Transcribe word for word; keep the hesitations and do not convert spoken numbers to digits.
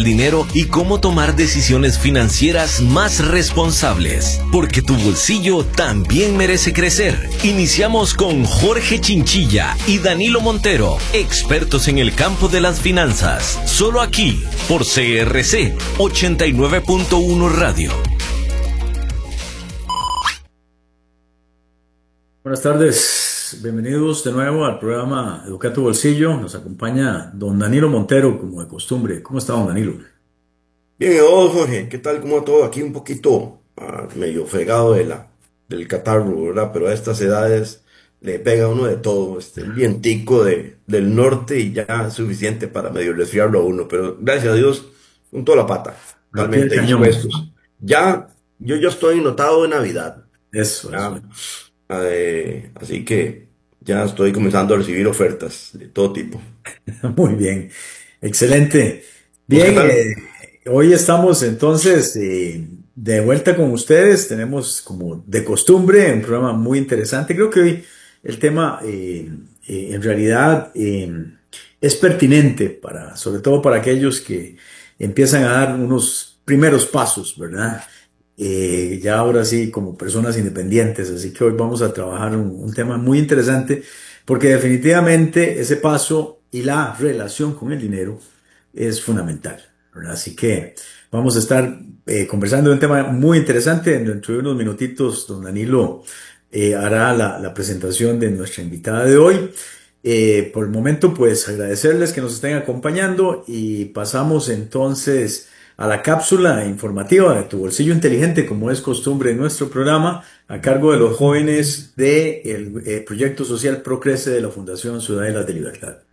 dinero y cómo tomar decisiones financieras más responsables. Porque tu bolsillo también merece crecer. Iniciamos con Jorge Chinchilla y Danilo Montero, expertos en el campo de las finanzas. Solo aquí, por C R C ochenta y nueve punto uno Radio. Buenas tardes, bienvenidos de nuevo al programa Educa tu Bolsillo. Nos acompaña don Danilo Montero, como de costumbre. ¿Cómo está, don Danilo? Bien, oh, Jorge, ¿qué tal? ¿Cómo va todo? Aquí un poquito ah, medio fregado de la, del catarro, ¿verdad? Pero a estas edades le pega a uno de todo, este, el vientico de, del norte y ya es suficiente para medio resfriarlo a uno. Pero gracias a Dios, con toda la pata, Al pie del realmente cañón. dispuestos. Ya, yo, yo estoy notado de Navidad, Eso, eso. ¿ya? Eh, así que ya estoy comenzando a recibir ofertas de todo tipo. Muy bien, excelente. ¿Vos qué Bien, tal? eh, hoy estamos entonces eh, de vuelta con ustedes. Tenemos, como de costumbre, un programa muy interesante. Creo que hoy el tema eh, eh, en realidad eh, es pertinente para, sobre todo para aquellos que empiezan a dar unos primeros pasos, ¿verdad? Eh, ya ahora sí como personas independientes. Así que hoy vamos a trabajar un, un tema muy interesante porque definitivamente ese paso y la relación con el dinero es fundamental, ¿verdad? Así que vamos a estar eh, conversando de un tema muy interesante. Dentro de unos minutitos, don Danilo eh, hará la, la presentación de nuestra invitada de hoy. Eh, por el momento, pues agradecerles que nos estén acompañando y pasamos entonces a la cápsula informativa de Tu Bolsillo Inteligente, como es costumbre en nuestro programa, a cargo de los jóvenes del eh, proyecto social Procrece de la Fundación Ciudadelas de Libertad.